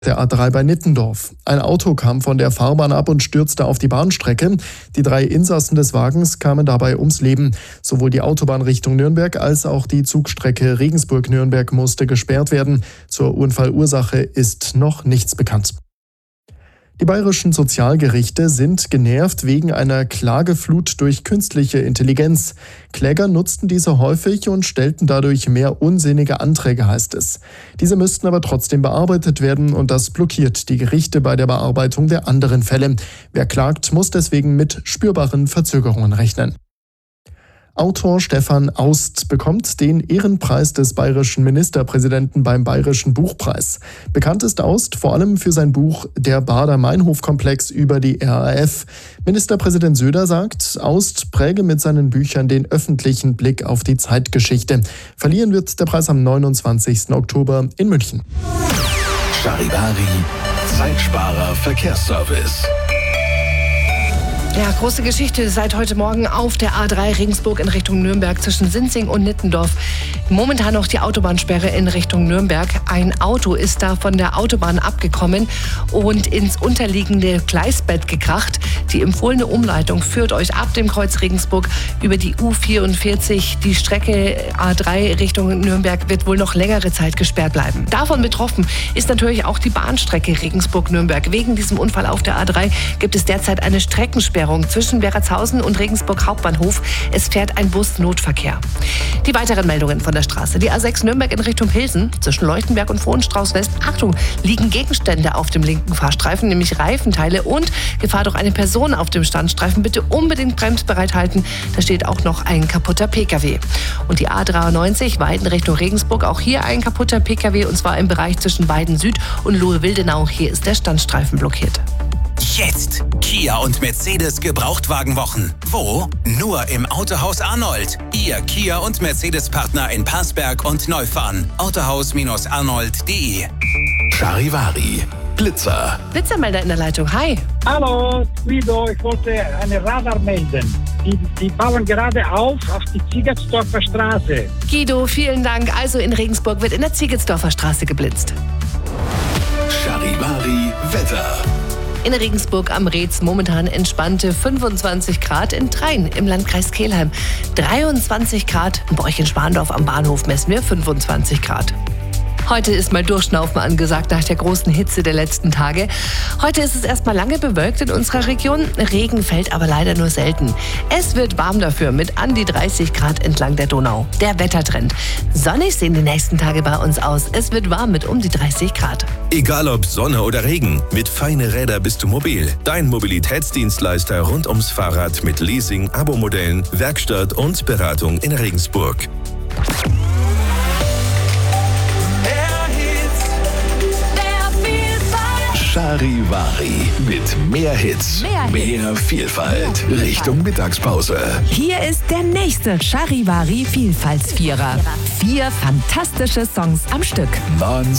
Der A3 bei Nittendorf. Ein Auto kam von der Fahrbahn ab und stürzte auf die Bahnstrecke. Die 3 Insassen des Wagens kamen dabei ums Leben. Sowohl die Autobahn Richtung Nürnberg als auch die Zugstrecke Regensburg-Nürnberg musste gesperrt werden. Zur Unfallursache ist noch nichts bekannt. Die bayerischen Sozialgerichte sind genervt wegen einer Klageflut durch künstliche Intelligenz. Kläger nutzten diese häufig und stellten dadurch mehr unsinnige Anträge, heißt es. Diese müssten aber trotzdem bearbeitet werden und das blockiert die Gerichte bei der Bearbeitung der anderen Fälle. Wer klagt, muss deswegen mit spürbaren Verzögerungen rechnen. Autor Stefan Aust bekommt den Ehrenpreis des bayerischen Ministerpräsidenten beim Bayerischen Buchpreis. Bekannt ist Aust vor allem für sein Buch Der Baader-Meinhof-Komplex über die RAF. Ministerpräsident Söder sagt, Aust präge mit seinen Büchern den öffentlichen Blick auf die Zeitgeschichte. Verliehen wird der Preis am 29. Oktober in München. Charivari, Zeitsparer Verkehrsservice. Ja, große Geschichte seit heute Morgen auf der A3 Regensburg in Richtung Nürnberg zwischen Sinzing und Nittendorf. Momentan noch die Autobahnsperre in Richtung Nürnberg. Ein Auto ist da von der Autobahn abgekommen und ins unterliegende Gleisbett gekracht. Die empfohlene Umleitung führt euch ab dem Kreuz Regensburg über die U44. Die Strecke A3 Richtung Nürnberg wird wohl noch längere Zeit gesperrt bleiben. Davon betroffen ist natürlich auch die Bahnstrecke Regensburg-Nürnberg. Wegen diesem Unfall auf der A3 gibt es derzeit eine Streckensperrung zwischen Beratshausen und Regensburg Hauptbahnhof. Es fährt ein Bus-Notverkehr. Die weiteren Meldungen von der Straße. Die A6 Nürnberg in Richtung Pilsen zwischen Leuchtenberg und Vohenstrauß West. Achtung, liegen Gegenstände auf dem linken Fahrstreifen, nämlich Reifenteile und Gefahr durch eine Person auf dem Standstreifen. Bitte unbedingt bremsbereit halten. Da steht auch noch ein kaputter Pkw. Und die A93 Weiden Richtung Regensburg. Auch hier ein kaputter Pkw und zwar im Bereich zwischen Weiden Süd und Lohe-Wildenau. Hier ist der Standstreifen blockiert. Jetzt Kia und Mercedes Gebrauchtwagenwochen. Wo? Nur im Autohaus Arnold. Ihr Kia und Mercedes-Partner in Passberg und Neufahren. Autohaus-arnold.de. Charivari, Blitzer. Blitzermelder in der Leitung. Hi. Hallo, Guido, ich wollte eine Radar melden. Die bauen gerade auf die Ziegelsdorfer Straße. Guido, vielen Dank. Also in Regensburg wird in der Ziegelsdorfer Straße geblitzt. Charivari, Wetter. In Regensburg am Reetz momentan entspannte 25 Grad, in Train im Landkreis Kelheim 23 Grad, bei euch in Schwandorf am Bahnhof messen wir 25 Grad. Heute ist mal Durchschnaufen angesagt nach der großen Hitze der letzten Tage. Heute ist es erstmal lange bewölkt in unserer Region. Regen fällt aber leider nur selten. Es wird warm dafür mit an die 30 Grad entlang der Donau. Der Wettertrend. Sonnig sehen die nächsten Tage bei uns aus. Es wird warm mit um die 30 Grad. Egal ob Sonne oder Regen, mit Feine Räder bist du mobil. Dein Mobilitätsdienstleister rund ums Fahrrad mit Leasing, Abo-Modellen, Werkstatt und Beratung in Regensburg. Charivari mit mehr Hits, mehr Vielfalt. Richtung Mittagspause. Hier ist der nächste Charivari Vielfaltsvierer. 4 fantastische Songs am Stück. Non